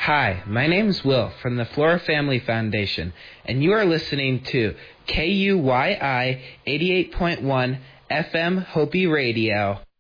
Hi, my name's Will from the Flora Family Foundation, and you are listening to KUYI 88.1 FM Hopi Radio.